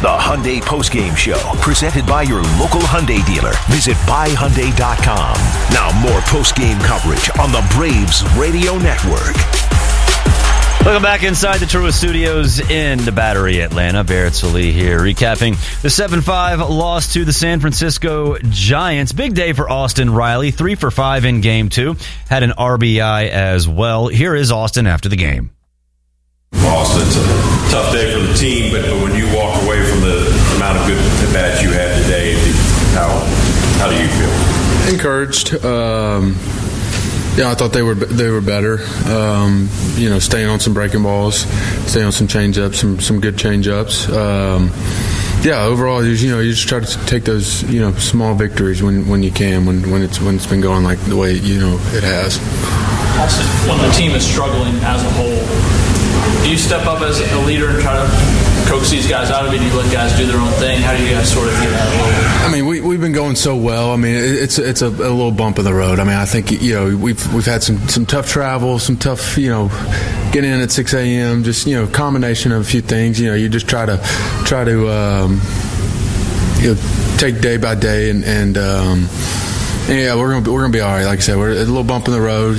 The Hyundai Postgame Show, presented by your local Hyundai dealer. Visit buyhyundai.com. Now more postgame coverage on the Braves Radio Network. Welcome back inside the Truist Studios in the Battery, Atlanta. Barrett Sallee here, recapping the 7-5 loss to the San Francisco Giants. Big day for Austin Riley, 3 for 5 in Game 2. Had an RBI as well. Here is Austin after the game. Austin, it's a tough day for the team, but when you walk away from the amount of good at-bats you had today, how do you feel? Encouraged. I thought they were better. Staying on some breaking balls, staying on some change-ups, some good change-ups. Overall, you just try to take those small victories when you can, when it's been going like the way it has. Austin, when the team is struggling as a whole, do you step up as a leader and try to coax these guys out of it? Do you let guys do their own thing? How do you guys sort of get out of it? I mean, we've been going so well. I mean, it's a little bump in the road. I mean, I think we've had some tough travel, some tough getting in at 6 a.m. Just combination of a few things. You just try to take day by day and we're gonna be all right. Like I said, we're a little bump in the road,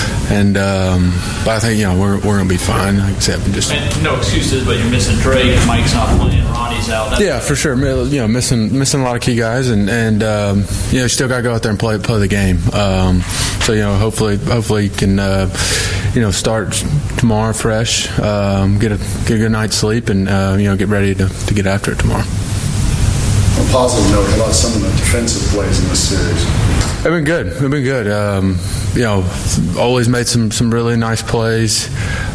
but I think we're gonna be fine. Like I said, and no excuses, but you're missing Drake, Mike's not playing, Ronnie's out. For sure. Missing a lot of key guys, and still got to go out there and play the game. Hopefully you can start tomorrow fresh, get a good night's sleep, and get ready to get after it tomorrow. On a positive note, how about some of the defensive plays in this series? They've been good. Always made some really nice plays.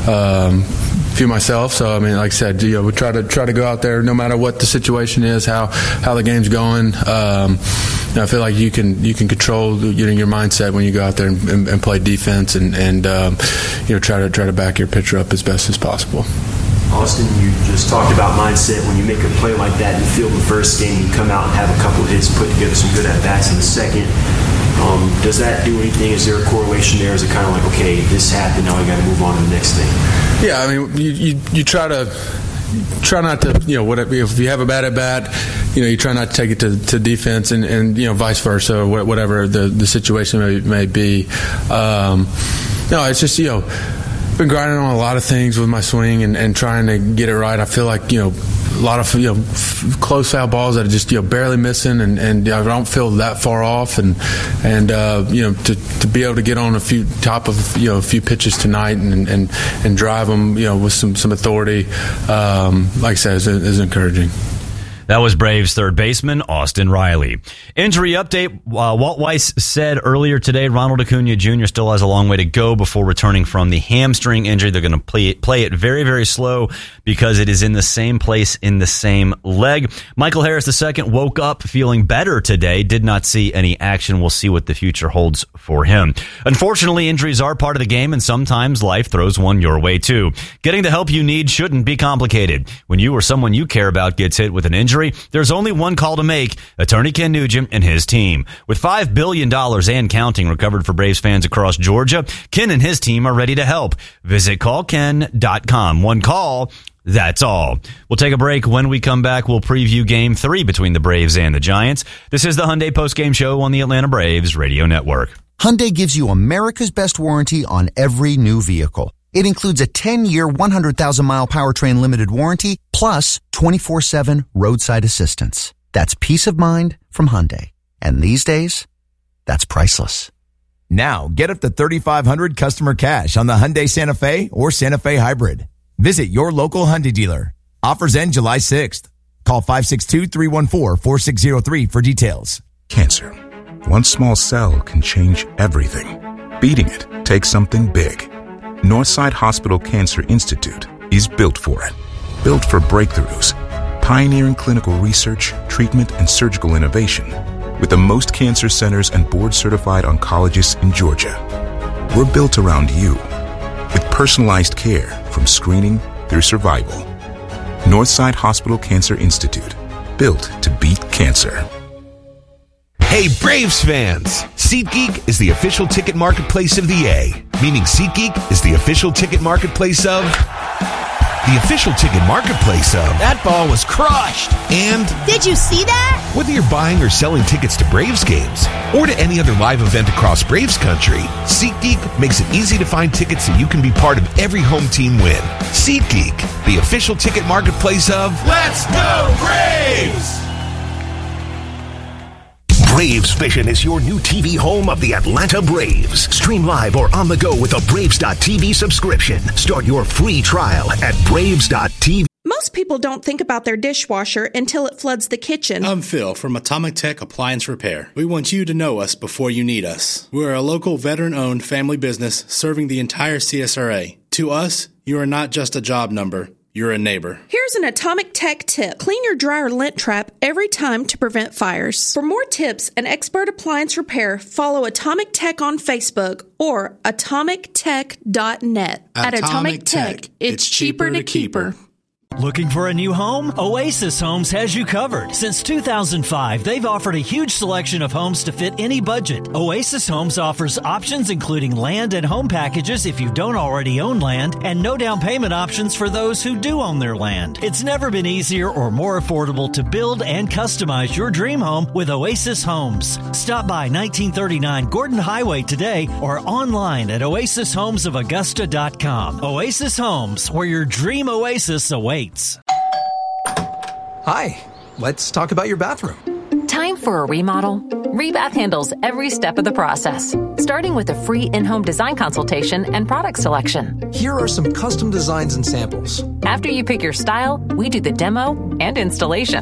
Few myself. So I mean, like I said, we try to go out there no matter what the situation is, how the game's going. I feel like you can control your mindset when you go out there and play defense and try to back your pitcher up as best as possible. Austin, you just talked about mindset. When you make a play like that in the field in the first game, you come out and have a couple of hits, put together some good at-bats in the second. Does that do anything? Is there a correlation there? Is it kind of like, okay, this happened, now we got to move on to the next thing? Yeah, I mean, you try not to, if you have a bad at-bat, you try not to take it to defense and vice versa, or whatever the situation may be. It's just, been grinding on a lot of things with my swing and trying to get it right. I feel like a lot of close foul balls that are just barely missing, and I don't feel that far off, and to be able to get on a few pitches tonight and drive them with some authority, like I said, is encouraging. That was Braves third baseman Austin Riley. Injury update. Walt Weiss said earlier today Ronald Acuna Jr. still has a long way to go before returning from the hamstring injury. They're going to play it very, very slow because it is in the same place in the same leg. Michael Harris II woke up feeling better today. Did not see any action. We'll see what the future holds for him. Unfortunately, injuries are part of the game, and sometimes life throws one your way too. Getting the help you need shouldn't be complicated. When you or someone you care about gets hit with an injury, there's only one call to make: Attorney Ken Nugent and his team. With $5 billion and counting recovered for Braves fans across Georgia, Ken and his team are ready to help. Visit callken.com. One call, that's all. We'll take a break. When we come back, we'll preview Game 3 between the Braves and the Giants. This is the Hyundai Postgame Show on the Atlanta Braves Radio Network. Hyundai gives you America's best warranty on every new vehicle. It includes a 10-year, 100,000-mile powertrain limited warranty, plus 24/7 roadside assistance. That's peace of mind from Hyundai. And these days, that's priceless. Now, get up to $3,500 customer cash on the Hyundai Santa Fe or Santa Fe Hybrid. Visit your local Hyundai dealer. Offers end July 6th. Call 562-314-4603 for details. Cancer. One small cell can change everything. Beating it takes something big. Northside Hospital Cancer Institute is built for it. Built for breakthroughs, pioneering clinical research, treatment, and surgical innovation, with the most cancer centers and board-certified oncologists in Georgia. We're built around you, with personalized care from screening through survival. Northside Hospital Cancer Institute, built to beat cancer. Hey, Braves fans! SeatGeek is the official ticket marketplace of the A, meaning SeatGeek is the official ticket marketplace of the official ticket marketplace of... That ball was crushed. And... Did you see that? Whether you're buying or selling tickets to Braves games or to any other live event across Braves country, SeatGeek makes it easy to find tickets so you can be part of every home team win. SeatGeek, the official ticket marketplace of... Let's go Braves! Braves Vision is your new TV home of the Atlanta Braves. Stream live or on the go with a Braves.tv subscription. Start your free trial at Braves.tv. Most people don't think about their dishwasher until it floods the kitchen. I'm Phil from Atomic Tech Appliance Repair. We want you to know us before you need us. We're a local veteran-owned family business serving the entire CSRA. To us, you are not just a job number. You're a neighbor. Here's an Atomic Tech tip. Clean your dryer lint trap every time to prevent fires. For more tips and expert appliance repair, follow Atomic Tech on Facebook or atomictech.net. At Atomic Tech, it's cheaper to keep her. Looking for a new home? Oasis Homes has you covered. Since 2005, they've offered a huge selection of homes to fit any budget. Oasis Homes offers options including land and home packages if you don't already own land, and no down payment options for those who do own their land. It's never been easier or more affordable to build and customize your dream home with Oasis Homes. Stop by 1939 Gordon Highway today or online at oasishomesofaugusta.com. Oasis Homes, where your dream oasis awaits. Hi, let's talk about your bathroom. Time for a remodel? Rebath handles every step of the process, starting with a free in-home design consultation and product selection. Here are some custom designs and samples. After you pick your style, we do the demo and installation.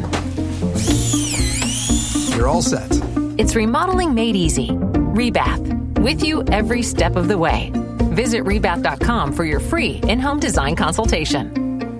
You're all set. It's remodeling made easy. Rebath, with you every step of the way. Visit rebath.com for your free in-home design consultation.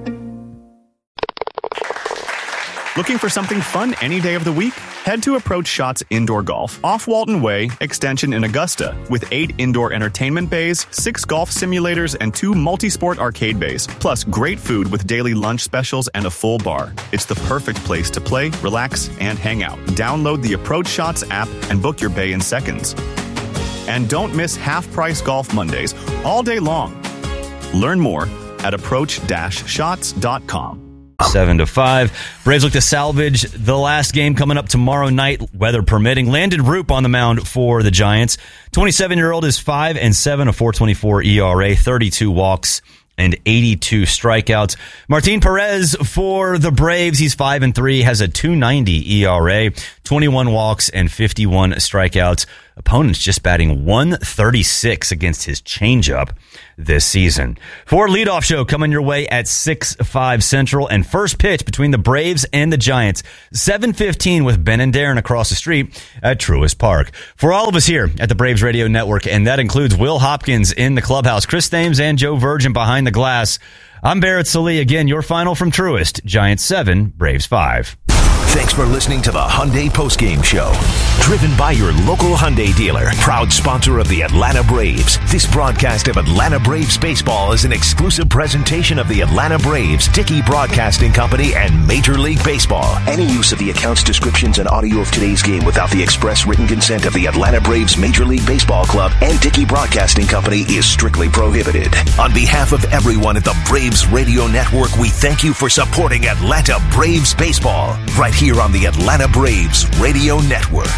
Looking for something fun any day of the week? Head to Approach Shots Indoor Golf off Walton Way, extension in Augusta, with 8 indoor entertainment bays, 6 golf simulators, and 2 multi-sport arcade bays, plus great food with daily lunch specials and a full bar. It's the perfect place to play, relax, and hang out. Download the Approach Shots app and book your bay in seconds. And don't miss half-price golf Mondays all day long. Learn more at approach-shots.com. 7-5. Braves look to salvage the last game coming up tomorrow night, weather permitting. Landon Roop on the mound for the Giants. 27-year-old is 5-7, a 4.24 ERA, 32 walks and 82 strikeouts. Martin Perez for the Braves. He's 5-3, has a 2.90 ERA, 21 walks and 51 strikeouts. Opponents just batting 136 against his changeup this season. For leadoff show coming your way at 6:05 Central, and first pitch between the Braves and the Giants, 7:15 with Ben and Darren across the street at Truist Park. For all of us here at the Braves Radio Network, and that includes Will Hopkins in the clubhouse, Chris Thames and Joe Virgin behind the glass, I'm Barrett Sallee. Again, your final from Truist, Giants 7, Braves 5. Thanks for listening to the Hyundai Postgame Show. Driven by your local Hyundai dealer, proud sponsor of the Atlanta Braves. This broadcast of Atlanta Braves baseball is an exclusive presentation of the Atlanta Braves, Dickey Broadcasting Company, and Major League Baseball. Any use of the accounts, descriptions, and audio of today's game without the express written consent of the Atlanta Braves Major League Baseball Club and Dickey Broadcasting Company is strictly prohibited. On behalf of everyone at the Braves Radio Network, we thank you for supporting Atlanta Braves baseball right here on the Atlanta Braves Radio Network.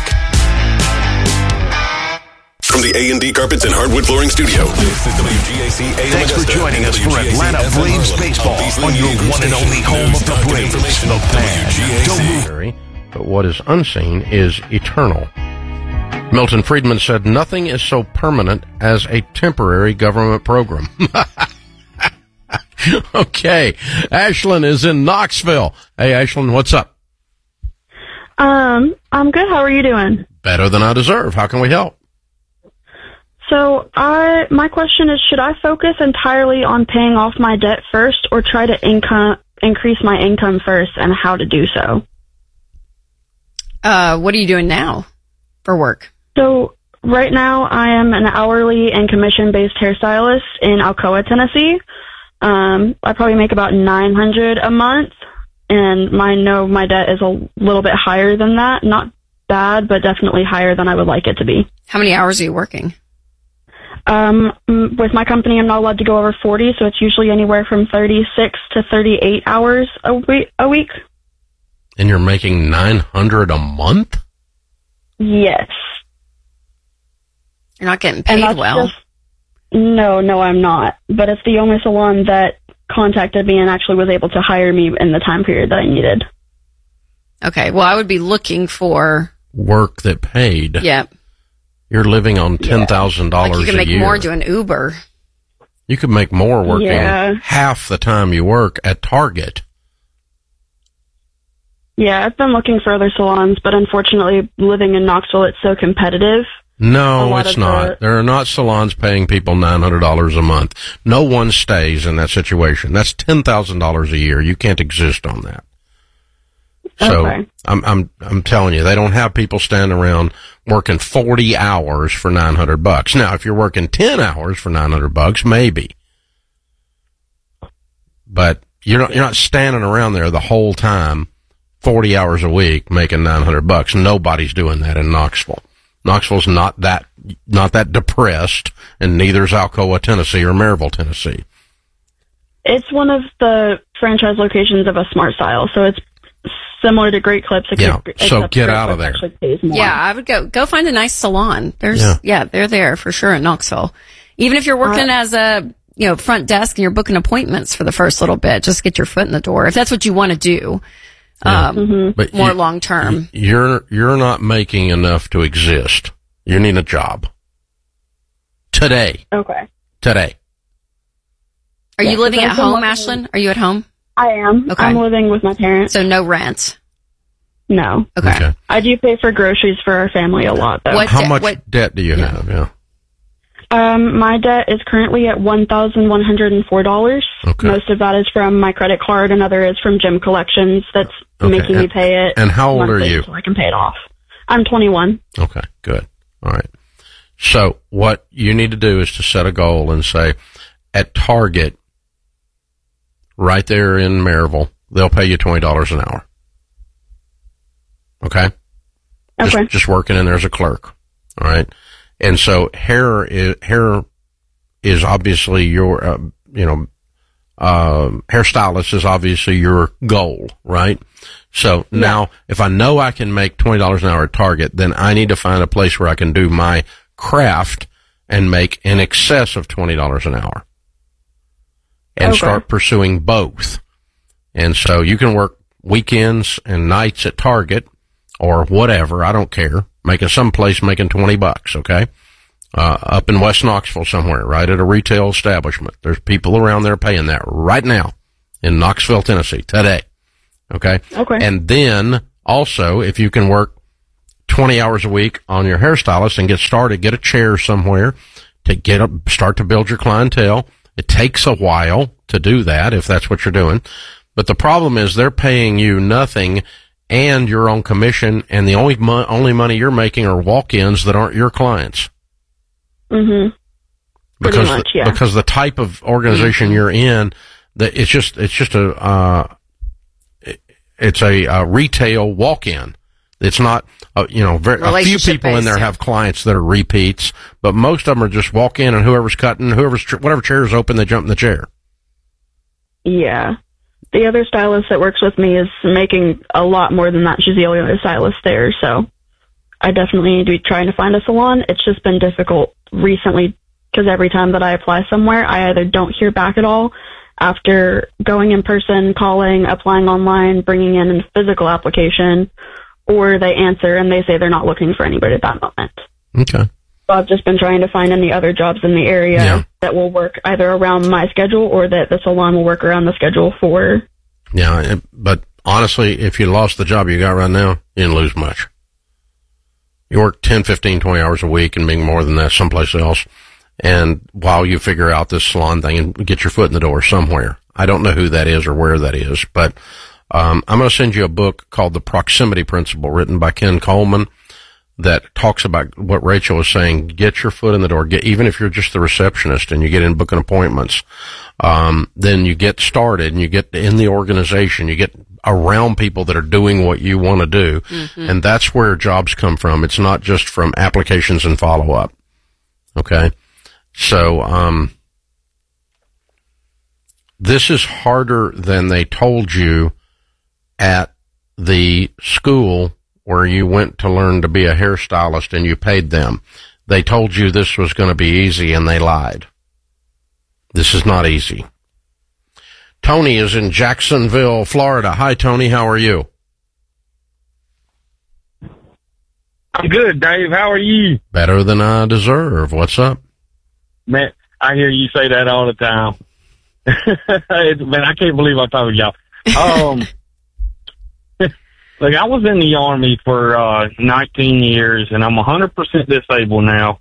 From the A&D Carpets and Hardwood Flooring Studio, this is WGAC AM Thanks for joining us for Atlanta Braves baseball on your one and only home of the Braves, the Fan. Don't move. But what is unseen is eternal. Milton Friedman said, nothing is so permanent as a temporary government program. Okay, Ashlyn is in Knoxville. Hey, Ashlyn, what's up? I'm good. How are you doing? Better than I deserve. How can we help? So, my question is, should I focus entirely on paying off my debt first, or try to increase my income first, and how to do so? What are you doing now for work? So, right now, I am an hourly and commission-based hairstylist in Alcoa, Tennessee. I probably make about $900 a month. And my debt is a little bit higher than that. Not bad, but definitely higher than I would like it to be. How many hours are you working? With my company, I'm not allowed to go over 40, so it's usually anywhere from 36 to 38 hours a week. And you're making $900 a month? Yes. You're not getting paid well. No, I'm not. But it's the only salon that contacted me and actually was able to hire me in the time period that I needed. Okay, well, I would be looking for work that paid. Yep. You're living on $10,000 like you can a make year. more doing Uber. You could make more working Yeah. half the time you work at Target. Yeah, I've been looking for other salons, but unfortunately, living in Knoxville, it's so competitive. No, it's not. There are not salons paying people $900 a month. No one stays in that situation. That's $10,000 a year. You can't exist on that. So Okay. I'm telling you, they don't have people standing around working 40 hours for $900. Now, if you're working 10 hours for $900, maybe. But you're not standing around there the whole time, 40 hours a week, making $900. Nobody's doing that in Knoxville. Knoxville's not that depressed, and neither is Alcoa, Tennessee, or Maryville, Tennessee. It's one of the franchise locations of a Smart Style, so it's similar to Great Clips. Yeah, so get out of there. Yeah, I would go find a nice salon. They're there for sure in Knoxville. Even if you're working as a front desk and you're booking appointments for the first little bit, just get your foot in the door if that's what you want to do. But more long term. You're not making enough to exist. You need a job today. Okay. Today. Are you living at home, Ashlyn? Are you at home? I am. Okay. I'm living with my parents. So no rent? No. Okay. I do pay for groceries for our family a lot, though. How much debt do you have? Yeah. My debt is currently at $1,104. Okay. Most of that is from my credit card, another is from gym collections. That's making me pay it. And how old are monthly you? So I can pay it off. I'm 21. Okay, good. All right. So what you need to do is to set a goal and say, at Target, right there in Maryville, they'll pay you $20 an hour. Okay? Okay. Just working in there as a clerk. All right? And so hair is obviously your, hairstylist is obviously your goal, right? So now, if I know I can make $20 an hour at Target, then I need to find a place where I can do my craft and make in excess of $20 an hour. And start pursuing both. And so you can work weekends and nights at Target or whatever, I don't care, making $20, okay? Up in West Knoxville somewhere, right at a retail establishment. There's people around there paying that right now in Knoxville, Tennessee, today. Okay? Okay. And then also, if you can work 20 hours a week on your hairstylist and get started, get a chair somewhere to start to build your clientele. It takes a while to do that if that's what you're doing. But the problem is they're paying you nothing and you're on commission, and the only money you're making are walk-ins that aren't your clients. Mm-hmm. Because the type of organization you're in, that it's a retail walk-in. It's not, a few people in there have clients that are repeats, but most of them are just walk in and whoever's cutting, whatever chair is open, they jump in the chair. Yeah. The other stylist that works with me is making a lot more than that. She's the only other stylist there, so I definitely need to be trying to find a salon. It's just been difficult recently because every time that I apply somewhere, I either don't hear back at all after going in person, calling, applying online, bringing in a physical application, or they answer and they say they're not looking for anybody at that moment. Okay. So I've just been trying to find any other jobs in the area that will work either around my schedule or that the salon will work around the schedule for. Yeah, but honestly, if you lost the job you got right now, you didn't lose much. You work 10, 15, 20 hours a week and make more than that someplace else. And while you figure out this salon thing and get your foot in the door somewhere, I don't know who that is or where that is, but I'm going to send you a book called The Proximity Principle, written by Ken Coleman, that talks about what Rachel was saying. Get your foot in the door. Even if you're just the receptionist and you get in booking appointments, then you get started and you get in the organization. You get around people that are doing what you want to do. Mm-hmm. And that's where jobs come from. It's not just from applications and follow up. Okay. So, this is harder than they told you at the school where you went to learn to be a hairstylist and you paid them. They told you this was going to be easy and they lied. This is not easy. Tony is in Jacksonville, Florida. Hi, Tony. How are you? I'm good, Dave. How are you? Better than I deserve. What's up? Man, I hear you say that all the time. Man, I can't believe I told y'all. Look, I was in the Army for 19 years, and I'm 100% disabled now.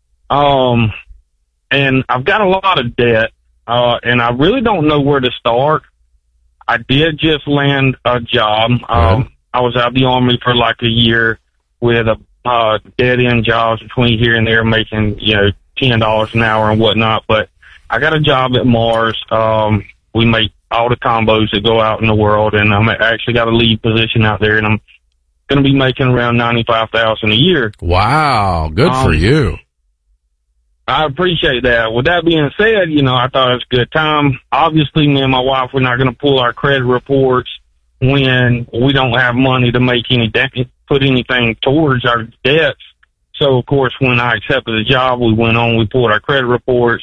And I've got a lot of debt, and I really don't know where to start. I did just land a job. I was out of the Army for like a year with a dead-end jobs between here and there, making, $10 an hour and whatnot. But I got a job at Mars. We make all the combos that go out in the world, and I actually got a lead position out there, and I'm going to be making around $95,000 a year. Wow, good for you. I appreciate that. With that being said, I thought it was a good time. Obviously, me and my wife, we're not going to pull our credit reports when we don't have money to make put anything towards our debts. So, of course, when I accepted the job, we went on, we pulled our credit reports.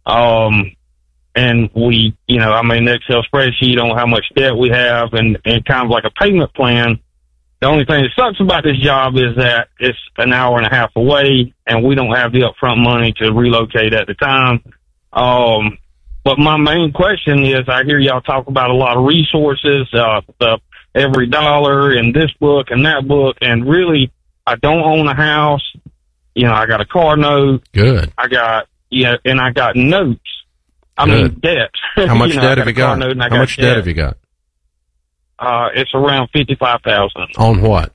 And we, an Excel spreadsheet on how much debt we have and kind of like a payment plan. The only thing that sucks about this job is that it's an hour and a half away and we don't have the upfront money to relocate at the time. But my main question is, I hear y'all talk about a lot of resources, the every dollar in this book and that book. And really, I don't own a house. I got a car note. Good. I got notes. Debt. How much debt have you got? How much debt have you got? It's around $55,000. On what?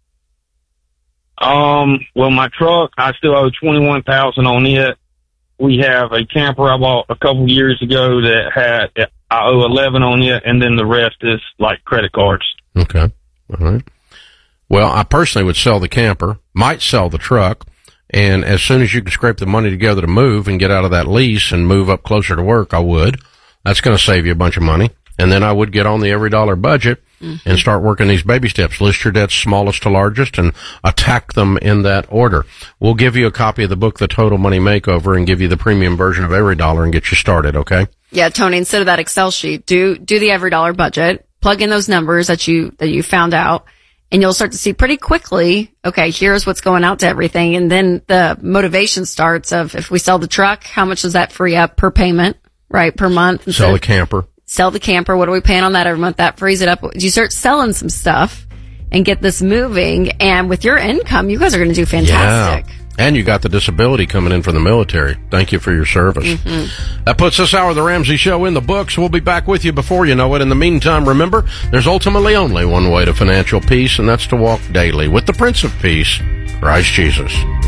Well, my truck, I still owe $21,000 on it. We have a camper I bought a couple years ago that I owe $11,000 on it, and then the rest is like credit cards. Okay. All right. Well, I personally would sell the camper, might sell the truck. And as soon as you can scrape the money together to move and get out of that lease and move up closer to work, I would. That's going to save you a bunch of money. And then I would get on the every dollar budget and start working these baby steps. List your debts smallest to largest and attack them in that order. We'll give you a copy of the book, The Total Money Makeover, and give you the premium version of every dollar and get you started, okay? Yeah, Tony, instead of that Excel sheet, do the every dollar budget, plug in those numbers that you found out. And you'll start to see pretty quickly, okay, here's what's going out to everything. And then the motivation starts of, if we sell the truck, how much does that free up per payment, right, per month? And sell the camper. Sell the camper. What are we paying on that every month? That frees it up. You start selling some stuff and get this moving. And with your income, you guys are going to do fantastic. Yeah. And you got the disability coming in from the military. Thank you for your service. Mm-hmm. That puts this hour of the Ramsey Show in the books. We'll be back with you before you know it. In the meantime, remember, there's ultimately only one way to financial peace, and that's to walk daily with the Prince of Peace, Christ Jesus.